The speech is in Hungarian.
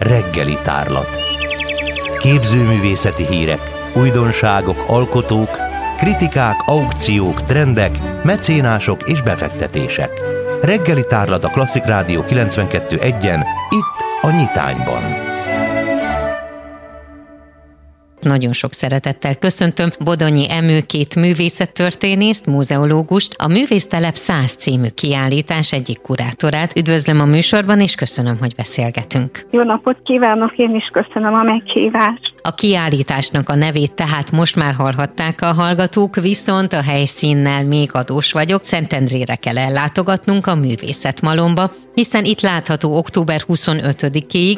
Reggeli tárlat. Képzőművészeti hírek, újdonságok, alkotók, kritikák, aukciók, trendek, mecénások és befektetések. Reggeli tárlat a Klasszik Rádió 92.1-en, itt a Nyitányban. Nagyon sok szeretettel köszöntöm Bodonyi Emőkét művészettörténészt, múzeológust, a Művésztelep 100 című kiállítás egyik kurátorát. Üdvözlöm a műsorban, és köszönöm, hogy beszélgetünk. Jó napot kívánok, én is köszönöm a meghívást. A kiállításnak a nevét tehát most már hallhatták a hallgatók, viszont a helyszínnel még adós vagyok. Szentendrére kell ellátogatnunk, a Művészetmalomba, hiszen itt látható október 25-ig